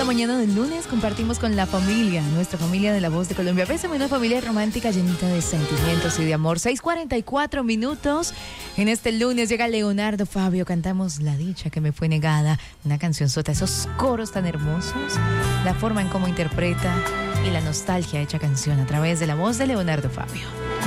mañana del lunes compartimos con la familia, nuestra familia de La Voz de Colombia. Bésame, una familia romántica llenita de sentimientos y de amor. 6:44 minutos. En este lunes llega Leonardo Fabio. Cantamos La dicha que me fue negada. Una canción sota, esos coros tan hermosos, la forma en cómo interpreta y la nostalgia hecha canción a través de la voz de Leonardo Fabio.